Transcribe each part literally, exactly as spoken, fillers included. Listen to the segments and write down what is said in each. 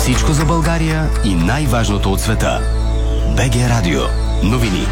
Всичко за България и най-важното от света. БГ Радио. Новини.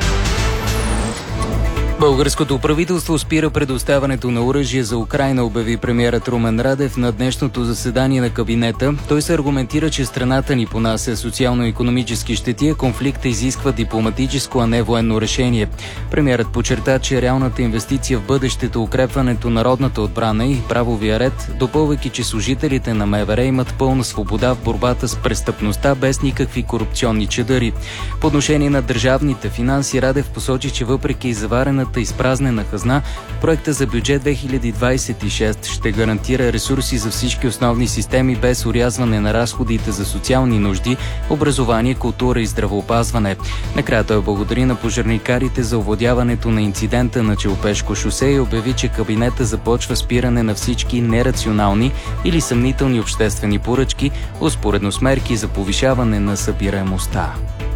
Българското правителство спира предоставянето на оръжие за Украйна, обяви премиерът Румен Радев на днешното заседание на кабинета. Той се аргументира, че страната ни понася социално-икономически щети, а конфликта изисква дипломатическо, а не военно решение. Премиерът подчерта, че реалната инвестиция в бъдещето, укрепването на народната отбрана и правовия ред, допълвайки, че служителите на МВР имат пълна свобода в борбата с престъпността без никакви корупционни чадъри. По отношение на държавните финанси, Радев посочи, че въпреки заварената изпразнена хазна, проекта за бюджет две хиляди двадесет и шеста ще гарантира ресурси за всички основни системи без орязване на разходите за социални нужди, образование, култура и здравеопазване. Накрая той благодари на пожарникарите за овладяването на инцидента на Челопешко шосе и обяви, че кабинета започва спиране на всички нерационални или съмнителни обществени поръчки, успоредно с мерки за повишаване на събираемостта.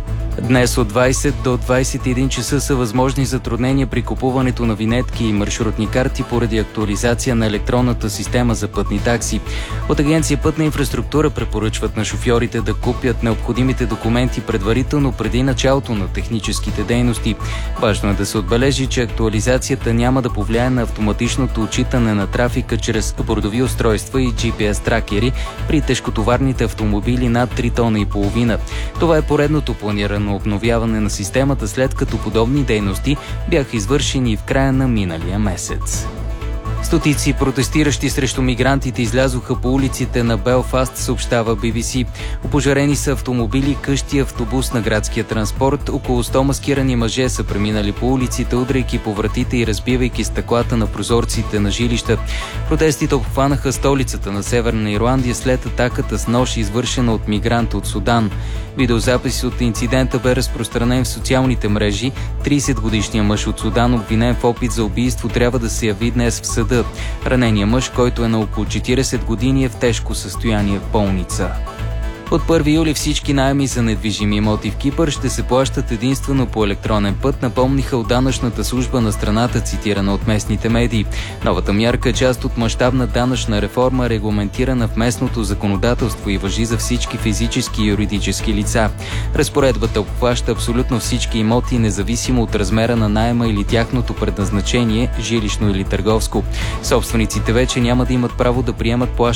Днес от двадесет до двадесет и един часа са възможни затруднения при купуването на винетки и маршрутни карти поради актуализация на електронната система за пътни такси. От Агенция Пътна инфраструктура препоръчват на шофьорите да купят необходимите документи предварително преди началото на техническите дейности. Важно е да се отбележи, че актуализацията няма да повлияе на автоматичното отчитане на трафика чрез бордови устройства и джи пи ес тракери при тежкотоварните автомобили над три тона и половина. Това е поредното планирано обновяване на системата, след като подобни дейности бяха извършени в края на миналия месец. Стотици протестиращи срещу мигрантите излязоха по улиците на Белфаст, съобщава би би си. Опожарени са автомобили, къщи, автобус на градския транспорт. Около сто маскирани мъже са преминали по улиците, удряйки по вратите и разбивайки стъклата на прозорците на жилища. Протестите обхванаха столицата на Северна Ирландия след атаката с нож, извършена от мигрант от Судан. Видеозапис от инцидента бе разпространен в социалните мрежи. тридесетгодишният мъж от Судан, обвинен в опит за убийство, трябва да се яви днес в съда. Раненият мъж, който е на около четиридесет години, е в тежко състояние в болница. От първи юли всички наеми за недвижими имоти в Кипър ще се плащат единствено по електронен път, напомниха от данъчната служба на страната, цитирана от местните медии. Новата мярка е част от мащабна данъчна реформа, регламентирана в местното законодателство и важи за всички физически и юридически лица. Разпоредбата обхваща абсолютно всички имоти, независимо от размера на наема или тяхното предназначение, жилищно или търговско. Собствениците вече няма да имат право да приемат плащане